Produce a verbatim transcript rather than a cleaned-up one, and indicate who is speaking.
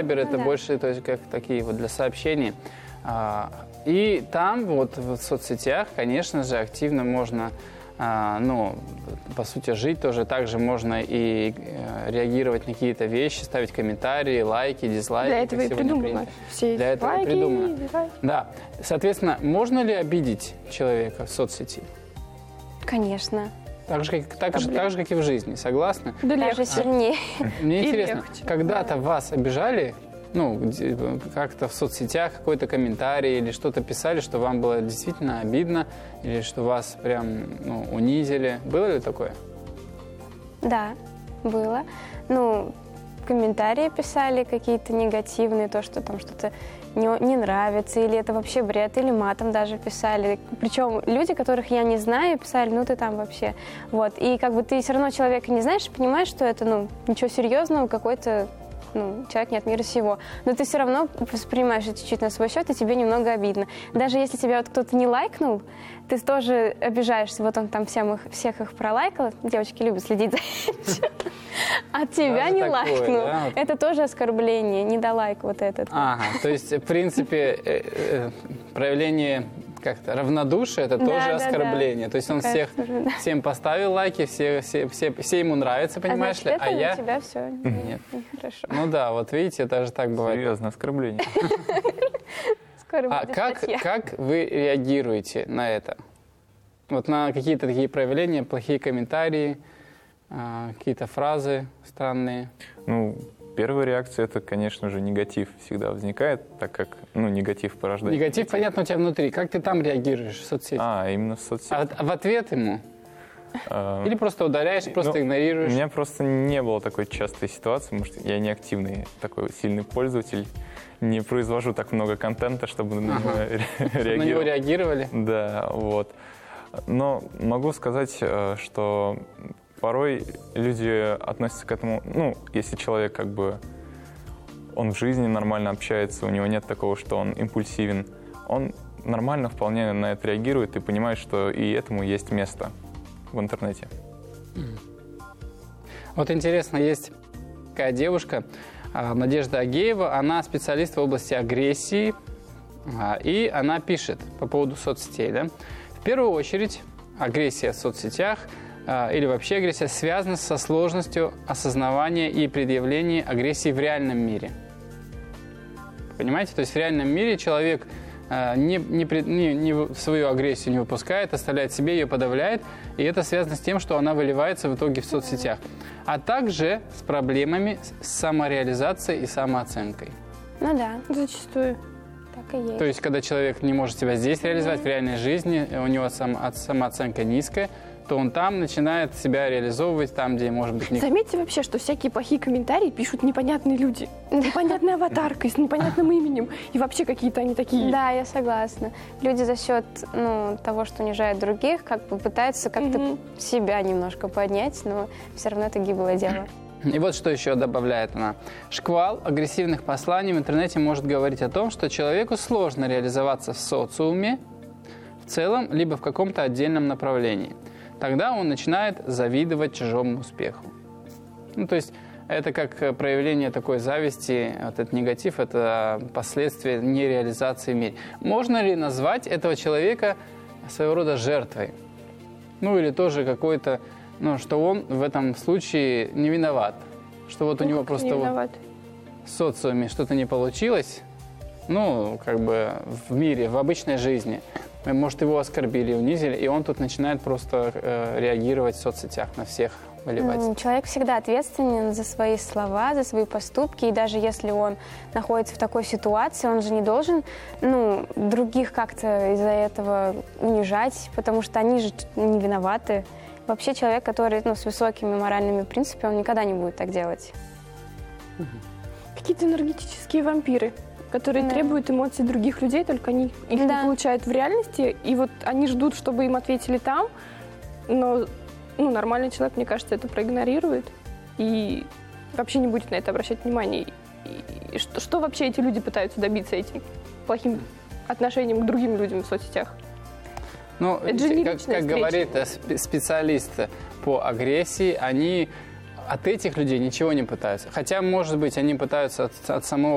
Speaker 1: Viber это
Speaker 2: да.
Speaker 1: больше, то есть, как такие вот для сообщений. А, и там, вот в соцсетях, конечно же, активно можно, а, ну, по сути, жить тоже. Также можно и а, реагировать на какие-то вещи, ставить комментарии, лайки, дизлайки.
Speaker 2: Для этого и придумано. Все
Speaker 1: Для этого
Speaker 2: лайки,
Speaker 1: и придумано.
Speaker 2: дизлайки.
Speaker 1: Да. Соответственно, можно ли обидеть человека в соцсети?
Speaker 2: Конечно.
Speaker 1: Так же, как, так, же, так же, как и в жизни, согласны?
Speaker 2: Да
Speaker 3: Даже
Speaker 2: легче.
Speaker 3: сильнее.
Speaker 1: Мне
Speaker 2: И
Speaker 1: интересно,
Speaker 2: легче.
Speaker 1: когда-то вас обижали, ну, где- как-то в соцсетях какой-то комментарий или что-то писали, что вам было действительно обидно, или что вас прям, ну, унизили? Было ли такое?
Speaker 3: Да, было. Ну, комментарии писали какие-то негативные, то, что там что-то не, не нравится, или это вообще бред, или матом даже писали. Причем люди, которых я не знаю, писали, ну ты там вообще. Вот. И как бы ты все равно человека не знаешь, понимаешь, что это, ну, ничего серьезного, какой-то, ну, человек не от мира сего. Но ты все равно воспринимаешь это чуть-чуть на свой счет, и тебе немного обидно. Даже если тебя вот кто-то не лайкнул, ты тоже обижаешься. Вот он там всем их, всех их пролайкал. Девочки любят следить за этим. А тебя
Speaker 1: Даже
Speaker 3: не
Speaker 1: такое,
Speaker 3: лайкнул.
Speaker 1: да?
Speaker 3: Это тоже оскорбление, не долайк вот этот.
Speaker 1: Ага, то есть, в принципе, э, э, проявление как-то равнодушия – это
Speaker 3: Да,
Speaker 1: тоже
Speaker 3: да,
Speaker 1: оскорбление.
Speaker 3: да.
Speaker 1: То есть он
Speaker 3: Мне
Speaker 1: всех,
Speaker 3: кажется, да.
Speaker 1: всем поставил лайки, все, все, все, все ему нравится,
Speaker 3: А
Speaker 1: понимаешь
Speaker 3: значит,
Speaker 1: ли?
Speaker 3: это
Speaker 1: А я…
Speaker 3: у тебя все
Speaker 1: Нет.
Speaker 3: хорошо.
Speaker 1: Ну да, вот видите, даже так бывает.
Speaker 4: Серьезное оскорбление.
Speaker 3: Скоро
Speaker 1: А
Speaker 3: будет
Speaker 1: как,
Speaker 3: статья.
Speaker 1: как вы реагируете на это? Вот на какие-то такие проявления, плохие комментарии, а, какие-то фразы странные?
Speaker 4: Ну, первая реакция, это, конечно же, негатив всегда возникает, так как, ну, негатив порождает.
Speaker 1: Негатив, понятно, у тебя внутри. Как ты там реагируешь в соцсетях?
Speaker 4: А, именно в соцсетях.
Speaker 1: А в ответ ему?
Speaker 4: А,
Speaker 1: Или просто удаляешь, просто
Speaker 4: ну,
Speaker 1: игнорируешь?
Speaker 4: У меня просто не было такой частой ситуации, потому что я не активный такой сильный пользователь, не произвожу так много контента, чтобы на него
Speaker 1: На него
Speaker 4: реагировать.
Speaker 1: реагировали?
Speaker 4: Да, вот. Но могу сказать, э, что порой люди относятся к этому, ну, если человек как бы, он в жизни нормально общается, у него нет такого, что он импульсивен, он нормально вполне на это реагирует и понимает, что и этому есть место в интернете.
Speaker 1: Вот интересно, есть такая девушка, а, Надежда Агеева, она специалист в области агрессии, а, и она пишет по поводу соцсетей, да? В первую очередь, агрессия в соцсетях а, или вообще агрессия связана со сложностью осознавания и предъявления агрессии в реальном мире. Понимаете? То есть в реальном мире человек а, не, не, пред- не- не свою агрессию не выпускает, оставляет себе, ее подавляет, и это связано с тем, что она выливается в итоге в соцсетях. А также с проблемами с самореализацией и самооценкой.
Speaker 3: Ну да,
Speaker 2: Зачастую.
Speaker 3: так и есть.
Speaker 1: То есть, когда человек не может себя здесь реализовать, в реальной жизни, у него сам, от- самооценка низкая, то он там начинает себя реализовывать, там, где, может быть, не...
Speaker 2: Заметьте вообще, что всякие плохие комментарии пишут непонятные люди. Непонятная аватарка с непонятным именем. И вообще какие-то они такие.
Speaker 3: Да, я согласна. Люди за счет, ну, того, что унижают других, как бы пытаются как-то
Speaker 2: Мгм.
Speaker 3: себя немножко поднять, но все равно это гиблое дело.
Speaker 1: И вот что еще добавляет она. Шквал агрессивных посланий в интернете может говорить о том, что человеку сложно реализоваться в социуме в целом, либо в каком-то отдельном направлении. Тогда он начинает завидовать чужому успеху. Ну, то есть это как проявление такой зависти, вот этот негатив, это последствия нереализации в мире. Можно ли назвать этого человека своего рода жертвой? Ну, или тоже какой-то, ну, что он в этом случае не виноват. Что вот у
Speaker 2: Ну,
Speaker 1: него
Speaker 2: как
Speaker 1: просто
Speaker 2: не
Speaker 1: вот
Speaker 2: виноват.
Speaker 1: в социуме что-то не получилось, ну, как бы в мире, в обычной жизни. Может, его оскорбили, унизили, и он тут начинает просто э, реагировать в соцсетях на всех, выливать.
Speaker 3: М, Человек всегда ответственен за свои слова, за свои поступки, и даже если он находится в такой ситуации, он же не должен, ну, других как-то из-за этого унижать, потому что они же не виноваты. Вообще человек, который, ну, с высокими моральными принципами, он никогда не будет так делать.
Speaker 2: Какие-то энергетические вампиры, которые
Speaker 3: Да.
Speaker 2: требуют эмоций других людей, только они их
Speaker 3: Да.
Speaker 2: не получают в реальности. И вот они ждут, чтобы им ответили там, но, ну, нормальный человек, мне кажется, это проигнорирует и вообще не будет на это обращать внимание. И, и что, что вообще эти люди пытаются добиться этим плохим отношением к другим людям в соцсетях?
Speaker 1: Ну,
Speaker 2: это же не
Speaker 1: как,
Speaker 2: личная
Speaker 1: как
Speaker 2: встреча.
Speaker 1: говорит э, спе- специалист по агрессии, они от этих людей ничего не пытаются. Хотя, может быть, они пытаются от, от самого